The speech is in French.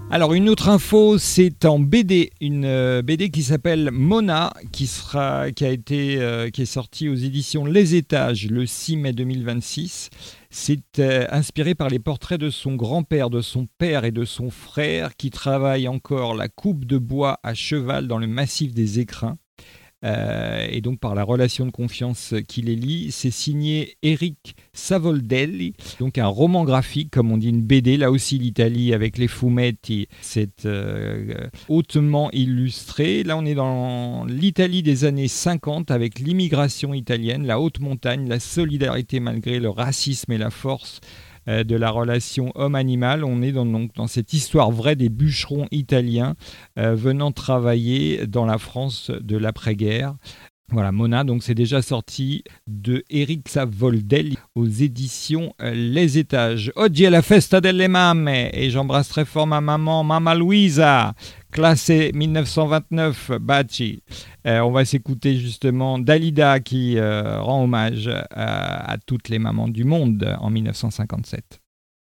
Alors une autre info, c'est en BD, une BD qui s'appelle Mona, qui est sortie aux éditions Les Étages le 6 mai 2026. C'est inspiré par les portraits de son grand-père, de son père et de son frère qui travaillent encore la coupe de bois à cheval dans le massif des Écrins. Et donc par la relation de confiance qui les lie. C'est signé Eric Savoldelli, donc un roman graphique, comme on dit, une BD. Là aussi, l'Italie avec les fumetti, c'est hautement illustré. Là, on est dans l'Italie des années 50 avec l'immigration italienne, la haute montagne, la solidarité malgré le racisme et la force de la relation homme-animal. On est dans cette histoire vraie des bûcherons italiens venant travailler dans la France de l'après-guerre. Voilà, Mona, donc c'est déjà sorti de Eric Savoldelli aux éditions Les Étages. Oggi è la festa delle mamme et j'embrasse très fort ma maman, Mama Luisa, classée 1929, Baci. On va s'écouter justement Dalida qui rend hommage à toutes les mamans du monde en 1957.